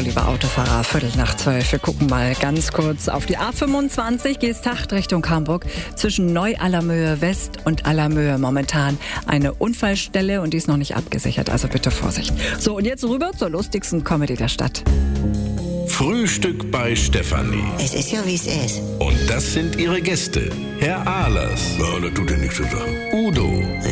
liebe Autofahrer, 11:15. Wir gucken mal ganz kurz auf die A25, Geesthacht Richtung Hamburg. Zwischen Neu-Allermöhe West und Allermöhe momentan eine Unfallstelle und die ist noch nicht abgesichert, also bitte Vorsicht. So, und jetzt rüber zur lustigsten Comedy der Stadt. Frühstück bei Stefanie. Es ist ja, wie es ist. Und das sind ihre Gäste. Herr Ahlers. Ja, das tut ja nichts zu sagen. Udo.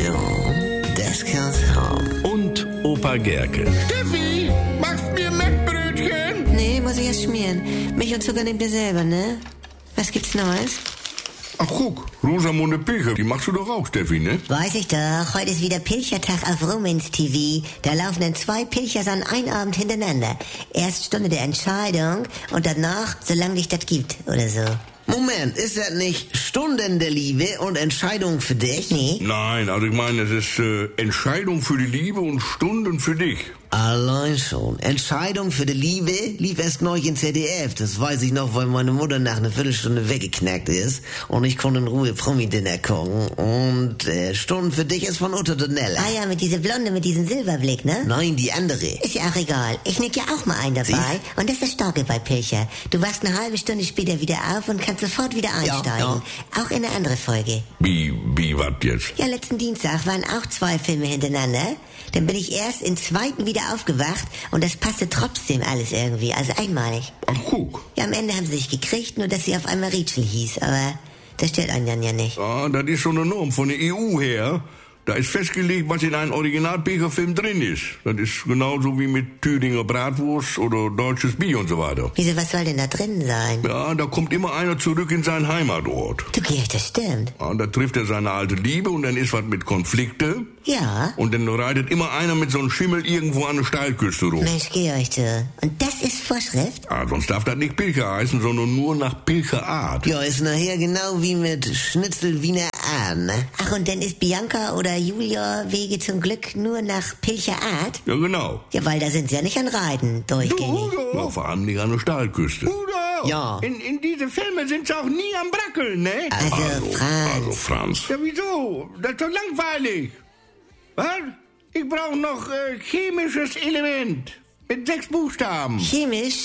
Ja, das kann's haben. Und Opa Gerke. Steffi, machst mir Mettbrötchen? Nee, muss ich erst schmieren. Milch und Zucker nehmt ihr selber, ne? Was gibt's Neues? Ach guck, Rosamunde Pilcher, die machst du doch auch, Steffi, ne? Weiß ich doch, heute ist wieder Pilchertag auf Romans TV. Da laufen dann 2 Pilchers an einem Abend hintereinander. Erst Stunde der Entscheidung und danach, solange dich das gibt, oder so. Moment, ist das nicht Stunden der Liebe und Entscheidung für dich? Nee. Nein, also ich meine, es ist Entscheidung für die Liebe und Stunden für dich. Allein schon. Entscheidung für die Liebe lief erst neu in ZDF. Das weiß ich noch, weil meine Mutter nach einer Viertelstunde weggeknackt ist und ich konnte in Ruhe Promi-Dinner gucken. Und Stunden für dich ist von Uta Donnella. Ah ja, mit dieser Blonde, mit diesem Silberblick, ne? Nein, die andere. Ist ja auch egal. Ich nick ja auch mal einen dabei. Siehst? Und das ist das Starke bei Pilcher. Du wachst eine halbe Stunde später wieder auf und kannst sofort wieder einsteigen. Ja. Auch in eine andere Folge. Wie was jetzt? Ja, letzten Dienstag waren auch 2 Filme hintereinander. Dann bin ich erst im zweiten wieder aufgewacht und das passte trotzdem alles irgendwie, also einmalig. Ach guck. Ja, am Ende haben sie sich gekriegt, nur dass sie auf einmal Rietschel hieß, aber das stört einen dann ja nicht. Ah, das ist so eine Norm von der EU her. Da ist festgelegt, was in einem Original-Pilcher-Film drin ist. Das ist genauso wie mit Thüringer Bratwurst oder deutsches Bier und so weiter. Wieso, was soll denn da drin sein? Ja, da kommt immer einer zurück in seinen Heimatort. Du, Georg, das stimmt. Ja, da trifft er seine alte Liebe und dann ist was mit Konflikte. Ja. Und dann reitet immer einer mit so einem Schimmel irgendwo an der Steilküste rum. Mensch, Georg, du. Und das ist Vorschrift? Ah, sonst darf das nicht Pilcher heißen, sondern nur nach Pilcherart. Ja, ist nachher genau wie mit Schnitzel Wiener Ahn, ne? Ach, und dann ist Bianca oder Julia Wege zum Glück nur nach Pilcher Art? Ja, genau. Ja, weil da sind sie ja nicht an Reiten durchgängig. Ja, vor allem nicht an der Steilküste. Ja. In diese Filme sind sie auch nie am Brackeln, ne? Also, Franz. Ja, wieso? Das ist doch langweilig. Was? Ich brauche noch chemisches Element. Mit 6 Buchstaben. Chemisch?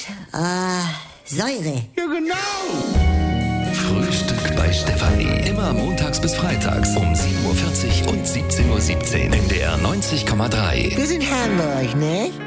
Säure. Ja, genau. Frühstück bei Stefanie. Immer montags bis freitags um 7:40 Uhr und 17:17 Uhr. NDR 90,3. Wir sind Hamburg, ne?